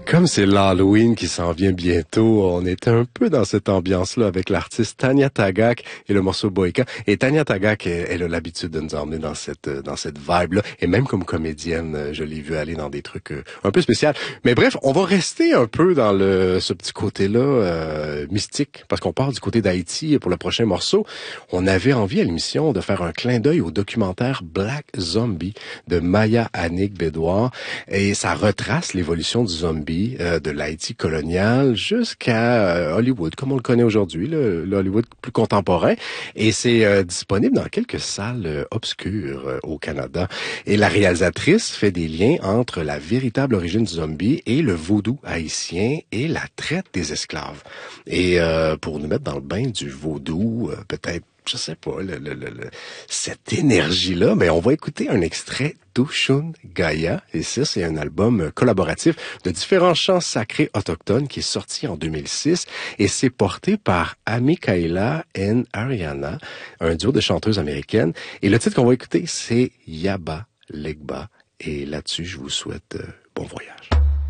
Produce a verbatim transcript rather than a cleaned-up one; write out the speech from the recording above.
Comme c'est l'Halloween qui s'en vient bientôt, on est un peu dans cette ambiance-là avec l'artiste Tanya Tagaq et le morceau Boyka. Et Tanya Tagaq, elle, elle a l'habitude de nous emmener dans cette dans cette vibe-là. Et même comme comédienne, je l'ai vu aller dans des trucs un peu spéciaux. Mais bref, on va rester un peu dans le ce petit côté-là euh, mystique, parce qu'on part du côté d'Haïti pour le prochain morceau. On avait envie à l'émission de faire un clin d'œil au documentaire Black Zombie de Maya Annick Bédouard. Et ça retrace l'évolution du zombie Euh, de l'Haïti colonial jusqu'à euh, Hollywood, comme on le connaît aujourd'hui, le, le Hollywood plus contemporain. Et c'est euh, disponible dans quelques salles euh, obscures euh, au Canada. Et la réalisatrice fait des liens entre la véritable origine du zombie et le vaudou haïtien et la traite des esclaves. Et euh, pour nous mettre dans le bain du vaudou, euh, peut-être je sais pas, le, le, le, le, cette énergie-là, mais on va écouter un extrait d'Oshun Gaya, et ça, c'est un album collaboratif de différents chants sacrés autochtones qui est sorti en deux mille six, et c'est porté par Amikaila and Ariana, un duo de chanteuses américaines, et le titre qu'on va écouter, c'est Yaba Legba, et là-dessus, je vous souhaite euh, bon voyage.